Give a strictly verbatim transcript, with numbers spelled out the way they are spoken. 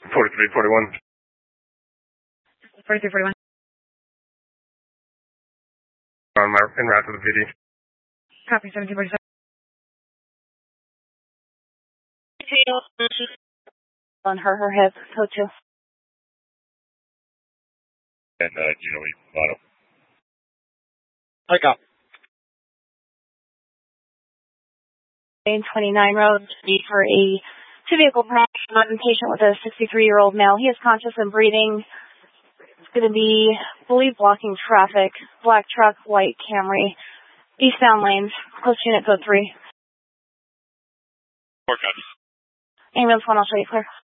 forty-three forty-one. forty-three forty-one. On my, en route to the P D. Copy, seventeen forty-seven. On her, her hip, code two. And, uh, you know, we bottom. I got. Lane twenty-nine road for a two-vehicle patient with a sixty-three-year-old male. He is conscious and breathing. It's going to be, I believe, blocking traffic. Black truck, white Camry. Eastbound lanes. Close unit code three. Four copies. Ambulance one, I'll show you clear.